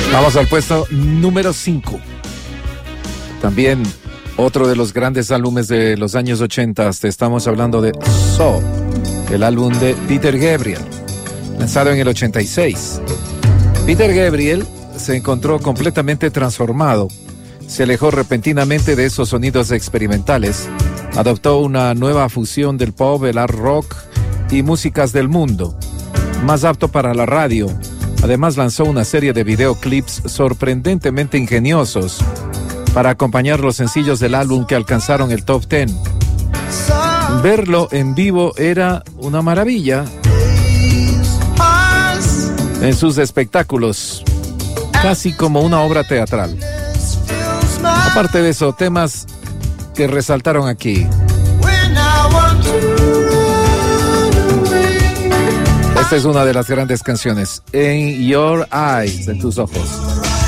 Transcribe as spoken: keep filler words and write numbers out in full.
Vamos al puesto número cinco. También otro de los grandes álbumes de los años ochenta. Te estamos hablando de So, el álbum de Peter Gabriel, lanzado en el ochenta y seis. Peter Gabriel se encontró completamente transformado. Se alejó repentinamente de esos sonidos experimentales. Adoptó una nueva fusión del pop, el art rock y músicas del mundo, más apto para la radio. Además lanzó una serie de videoclips sorprendentemente ingeniosos para acompañar los sencillos del álbum que alcanzaron el top ten. Verlo en vivo era una maravilla. En sus espectáculos, casi como una obra teatral. Aparte de eso, temas que resaltaron aquí. Esta es una de las grandes canciones, In Your Eyes, en tus ojos.